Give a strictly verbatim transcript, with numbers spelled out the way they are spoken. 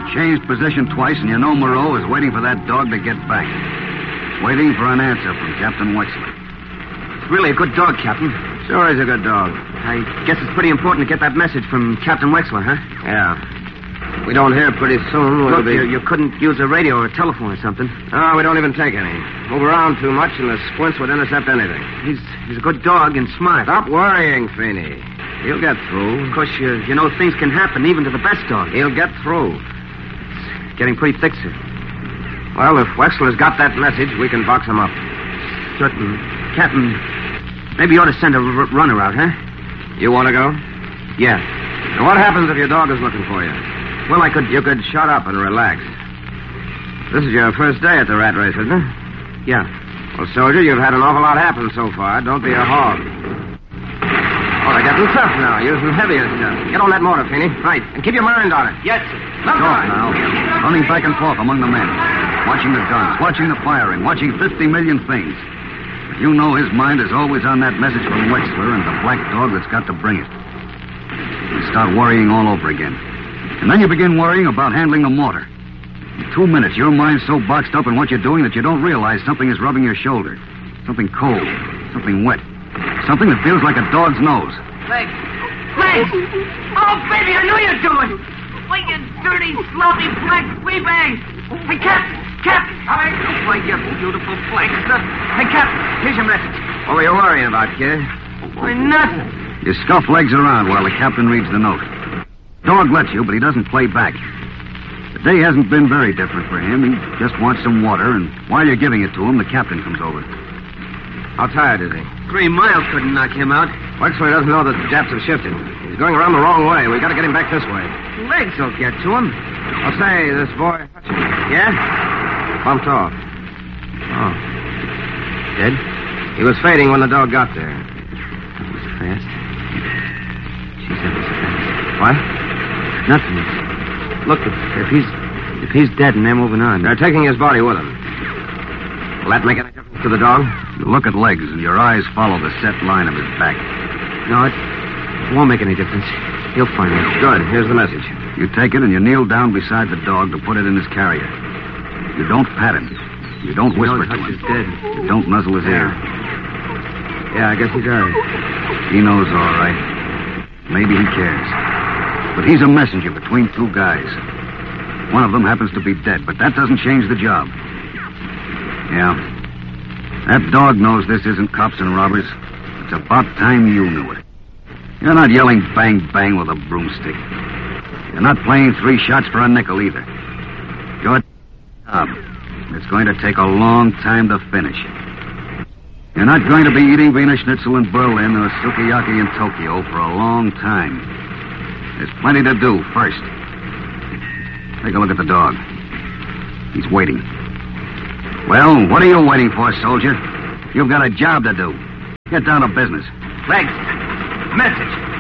changed position twice, and you know Moreau is waiting for that dog to get back. Waiting for an answer from Captain Wexler. It's really a good dog, Captain. Sure he's a good dog. I guess it's pretty important to get that message from Captain Wexler, huh? Yeah. If we don't hear pretty soon, we'll Look, be... you, you couldn't use a radio or a telephone or something. No, we don't even take any. Move around too much, and the squints would intercept anything. He's he's a good dog and smart. Stop worrying, Feeney. He'll get through. Of course, you, you know things can happen, even to the best dog. He'll get through. It's getting pretty thick, sir. Well, if Wexler's got that message, we can box him up. Certain. Captain, maybe you ought to send a r- runner out, huh? You want to go? Yeah. Now, what happens if your dog is looking for you? Well, I could... You could shut up and relax. This is your first day at the rat race, isn't it? Yeah. Well, soldier, you've had an awful lot happen so far. Don't be a hog. Oh, they're getting tough now, using heavier stuff. Get on that motor, Feeney. Right. And keep your mind on it. Yes, sir. Let's Talk now. Running back and forth among the men. Watching the guns, watching the firing, watching fifty million things. But you know his mind is always on that message from Wexler and the black dog that's got to bring it. You start worrying all over again. And then you begin worrying about handling the mortar. In two minutes, your mind's so boxed up in what you're doing that you don't realize something is rubbing your shoulder. Something cold. Something wet. Something that feels like a dog's nose. Legs. Legs! Oh, baby, I knew you'd do it! Why, you dirty, sloppy, black flea-bag! Hey, Captain! Captain! I... Why, you beautiful black stuff. Hey, Captain, here's your message. What were you worrying about, kid? Why, nothing. You scuff legs around while the captain reads the note. Dog lets you, but he doesn't play back. The day hasn't been very different for him. He just wants some water, and while you're giving it to him, the captain comes over. How tired is he? Three miles couldn't knock him out. Wexler doesn't know that the Japs have shifted. He's going around the wrong way. We've got to get him back this way. Legs will get to him. I'll say, this boy... Yeah? Bumped off. Oh. Dead? He was fading when the dog got there. That was fast. Geez, that was fast. What? Nothing. Look, if, if he's if he's dead and they're moving on. They're taking his body with them. Will that make any difference to the dog? You look at legs, and your eyes follow the set line of his back. No, it, it won't make any difference. He'll find it. Good. Here's the message. You take it and you kneel down beside the dog to put it in his carrier. You don't pat him. You don't He whisper knows to Hutch him. is dead. You don't nuzzle his ear. Yeah, I guess he does. He knows all right. Maybe he cares. But he's a messenger between two guys. One of them happens to be dead, but that doesn't change the job. Yeah. That dog knows this isn't cops and robbers. It's about time you knew it. You're not yelling bang, bang with a broomstick. You're not playing three shots for a nickel either. Your job. It's going to take a long time to finish. You're not going to be eating Wiener Schnitzel in Berlin or sukiyaki in Tokyo for a long time. There's plenty to do first. Take a look at the dog. He's waiting. Well, what are you waiting for, soldier? You've got a job to do. Get down to business. Legs. Message.